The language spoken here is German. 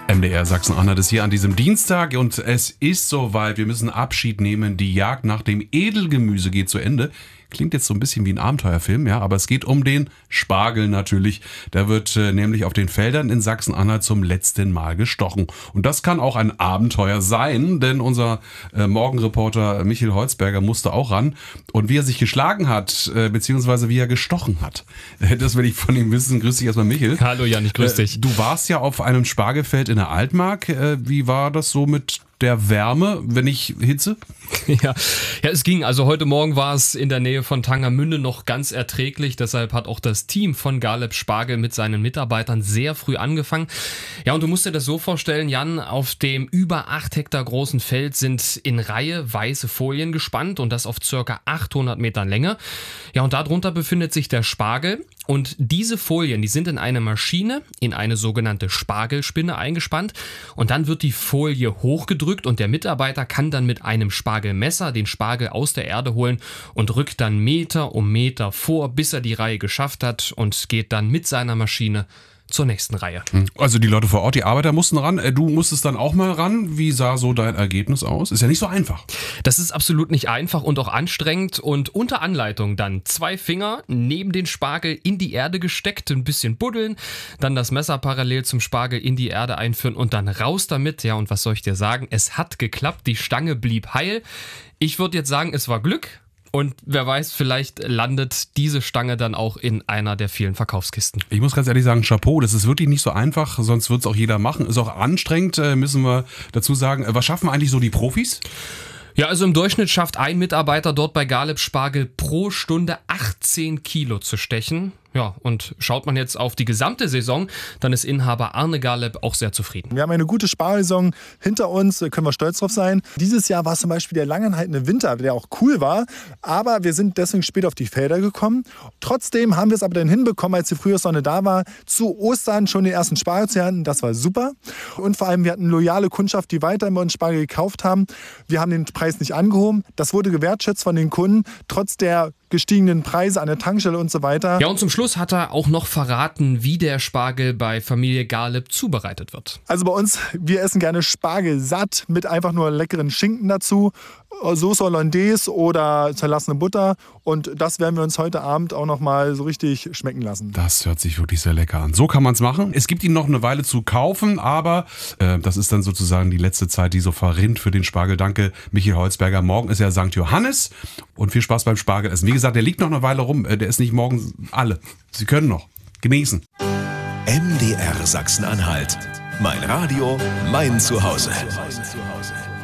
MDR Sachsen-Anhalt ist hier an diesem Dienstag und es ist soweit. Wir müssen Abschied nehmen. Die Jagd nach dem Edelgemüse geht zu Ende. Klingt jetzt so ein bisschen wie ein Abenteuerfilm, ja, aber es geht um den Spargel natürlich. Der wird nämlich auf den Feldern in Sachsen-Anhalt zum letzten Mal gestochen. Und das kann auch ein Abenteuer sein, denn unser Morgenreporter Michael Holzberger musste auch ran. Und wie er sich geschlagen hat, beziehungsweise wie er gestochen hat, das will ich von ihm wissen. Grüß dich erstmal, Michael. Hallo Jan, ich grüß dich. Du warst ja auf einem Spargelfeld in der Altmark. Wie war das so mit der Wärme, wenn nicht Hitze? Ja, es ging. Also heute Morgen war es in der Nähe von Tangermünde noch ganz erträglich. Deshalb hat auch das Team von Galeb Spargel mit seinen Mitarbeitern sehr früh angefangen. Ja, und du musst dir das so vorstellen, Jan, auf dem über 8 Hektar großen Feld sind in Reihe weiße Folien gespannt und das auf circa 800 Metern Länge. Ja, und darunter befindet sich der Spargel. Und diese Folien, die sind in eine Maschine, in eine sogenannte Spargelspinne eingespannt. Und dann wird die Folie hochgedrückt und der Mitarbeiter kann dann mit einem Spargelmesser den Spargel aus der Erde holen und rückt dann Meter um Meter vor, bis er die Reihe geschafft hat und geht dann mit seiner Maschine zur nächsten Reihe. Also die Leute vor Ort, die Arbeiter mussten ran. Du musstest dann auch mal ran. Wie sah so dein Ergebnis aus? Ist ja nicht so einfach. Das ist absolut nicht einfach und auch anstrengend und unter Anleitung dann 2 Finger neben den Spargel in die Erde gesteckt, ein bisschen buddeln, dann das Messer parallel zum Spargel in die Erde einführen und dann raus damit. Ja, und was soll ich dir sagen? Es hat geklappt, die Stange blieb heil. Ich würde jetzt sagen, es war Glück. Und wer weiß, vielleicht landet diese Stange dann auch in einer der vielen Verkaufskisten. Ich muss ganz ehrlich sagen, Chapeau, das ist wirklich nicht so einfach, sonst wird es auch jeder machen. Ist auch anstrengend, müssen wir dazu sagen. Was schaffen eigentlich so die Profis? Ja, also im Durchschnitt schafft ein Mitarbeiter dort bei Galeb Spargel pro Stunde 18 Kilo zu stechen. Ja, und schaut man jetzt auf die gesamte Saison, dann ist Inhaber Arne Galeb auch sehr zufrieden. Wir haben eine gute Spargelsaison hinter uns, können wir stolz drauf sein. Dieses Jahr war es zum Beispiel der langanhaltende Winter, der auch cool war, aber wir sind deswegen spät auf die Felder gekommen. Trotzdem haben wir es aber dann hinbekommen, als die Frühjahrssonne da war, zu Ostern schon den ersten Spargel zu ernten. Das war super. Und vor allem, wir hatten loyale Kundschaft, die weiterhin bei uns Spargel gekauft haben. Wir haben den Preis nicht angehoben. Das wurde gewertschätzt von den Kunden, trotz der gestiegenen Preise an der Tankstelle und so weiter. Ja, und zum Schluss hat er auch noch verraten, wie der Spargel bei Familie Galeb zubereitet wird. Also bei uns, wir essen gerne Spargel satt mit einfach nur leckeren Schinken dazu, Sauce Hollandaise oder zerlassene Butter. Und das werden wir uns heute Abend auch noch mal so richtig schmecken lassen. Das hört sich wirklich sehr lecker an. So kann man es machen. Es gibt ihn noch eine Weile zu kaufen, aber das ist dann sozusagen die letzte Zeit, die so verrinnt für den Spargel. Danke, Michael Holzberger. Morgen ist ja St. Johannes und viel Spaß beim Spargelessen. Wie gesagt, der liegt noch eine Weile rum. Der ist nicht morgen alle. Sie können noch genießen. MDR Sachsen-Anhalt. Mein Radio, mein Zuhause.